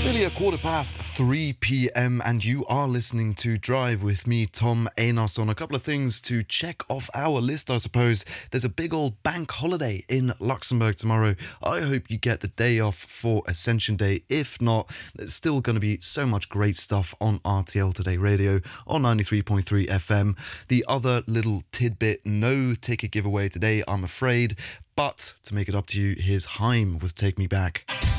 Nearly 3 p.m. and you are listening to Drive with me, Tom Anos, on a couple of things to check off our list, I suppose. There's a big old bank holiday in Luxembourg tomorrow. I hope you get the day off for Ascension Day. If not, there's still going to be so much great stuff on RTL Today Radio on 93.3 FM. The other little tidbit, no ticket giveaway today, I'm afraid. But to make it up to you, here's Haim with Take Me Back.